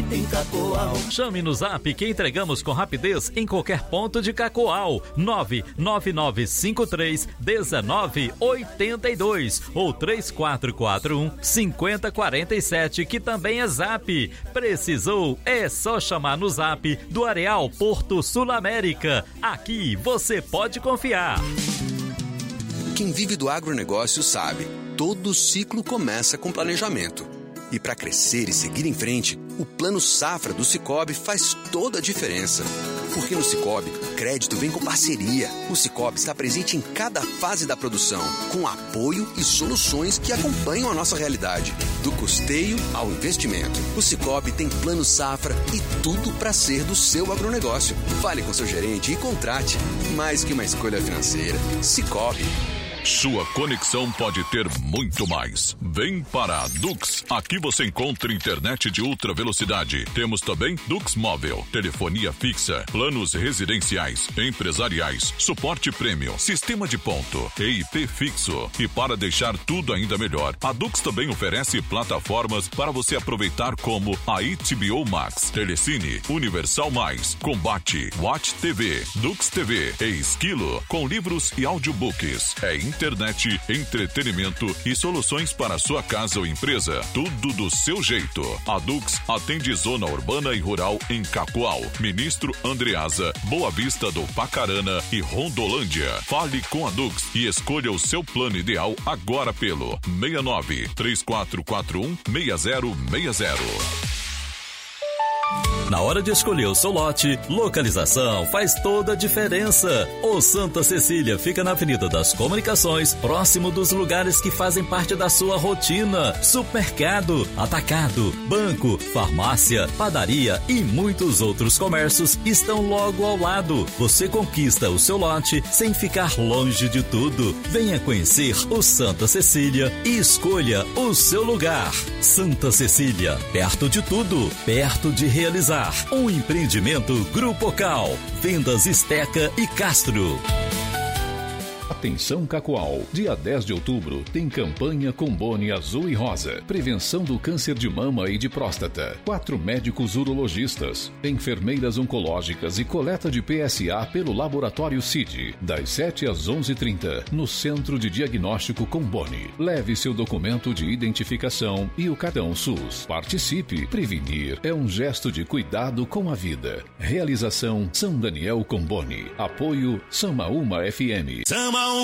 em Cacoal. Chame no Zap que entregamos com rapidez em qualquer ponto de Cacoal. 999531982 ou 3441-5047, que também é Zap. Precisou? É só chamar no Zap do Areal Porto Sul América. Aqui você pode confiar. Quem vive do agronegócio sabe, todo ciclo começa com planejamento. E para crescer e seguir em frente, o Plano Safra do Sicoob faz toda a diferença. Porque no Sicoob, crédito vem com parceria. O Sicoob está presente em cada fase da produção, com apoio e soluções que acompanham a nossa realidade. Do custeio ao investimento, o Sicoob tem Plano Safra e tudo para ser do seu agronegócio. Fale com seu gerente e contrate. Mais que uma escolha financeira, Sicoob. Sua conexão pode ter muito mais. Vem para a Dux. Aqui você encontra internet de ultra velocidade. Temos também Dux Móvel, telefonia fixa, planos residenciais, empresariais, suporte premium, sistema de ponto, EIP fixo. E para deixar tudo ainda melhor, a Dux também oferece plataformas para você aproveitar, como a HBO Max, Telecine, Universal Mais, Combate, Watch TV, Dux TV e Esquilo, com livros e audiobooks. Internet, entretenimento e soluções para sua casa ou empresa. Tudo do seu jeito. A Dux atende zona urbana e rural em Cacoal, Ministro Andreasa, Boa Vista do Pacarana e Rondolândia. Fale com a Dux e escolha o seu plano ideal agora pelo 69-3441-6060. Na hora de escolher o seu lote, localização faz toda a diferença. O Santa Cecília fica na Avenida das Comunicações, próximo dos lugares que fazem parte da sua rotina. Supermercado, atacado, banco, farmácia, padaria e muitos outros comércios estão logo ao lado. Você conquista o seu lote sem ficar longe de tudo. Venha conhecer o Santa Cecília e escolha o seu lugar. Santa Cecília, perto de tudo, perto de realizar. Um empreendimento Grupo Cal, Vendas Esteca e Castro. Atenção Cacoal, dia 10 de outubro tem campanha Combone Azul e Rosa, prevenção do câncer de mama e de próstata, 4 médicos urologistas, enfermeiras oncológicas e coleta de PSA pelo Laboratório CID, das 7 às 11h30, no Centro de Diagnóstico Combone. Leve seu documento de identificação e o cartão SUS. Participe, prevenir é um gesto de cuidado com a vida. Realização São Daniel Combone. Apoio Samaúma FM.